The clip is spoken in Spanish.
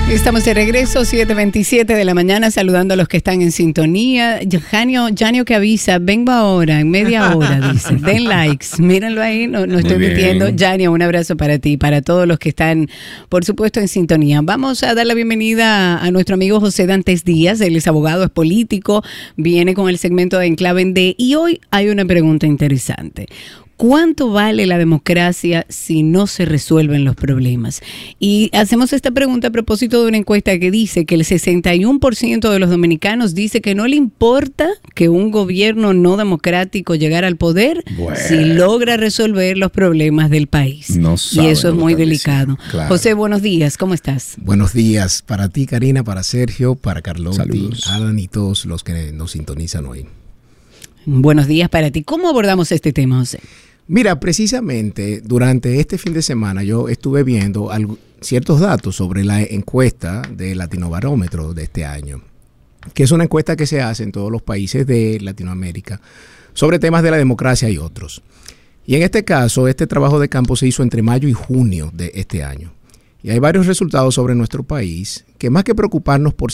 Estamos de regreso, 7:27 de la mañana, saludando a los que están en sintonía. Janio que avisa, vengo ahora, en media hora, dice. Den likes, mírenlo ahí, no estoy mintiendo. Janio, un abrazo para ti, para todos los que están, por supuesto, en sintonía. Vamos a dar la bienvenida a nuestro amigo José Dantes Díaz, él es abogado, es político, viene con el segmento de Enclave en D, y hoy hay una pregunta interesante. ¿Cuánto vale la democracia si no se resuelven los problemas? Y hacemos esta pregunta a propósito de una encuesta que dice que el 61% de los dominicanos dice que no le importa que un gobierno no democrático llegara al poder si logra resolver los problemas del país. No y eso es muy delicado. Claro. José, buenos días, ¿cómo estás? Buenos días para ti, Karina, para Sergio, para Carlotti, Saludos. Alan y todos los que nos sintonizan hoy. Buenos días para ti. ¿Cómo abordamos este tema, José? Mira, precisamente durante este fin de semana yo estuve viendo ciertos datos sobre la encuesta de Latinobarómetro de este año, que es una encuesta que se hace en todos los países de Latinoamérica sobre temas de la democracia y otros. Y en este caso, este trabajo de campo se hizo entre mayo y junio de este año. Y hay varios resultados sobre nuestro país que más que preocuparnos por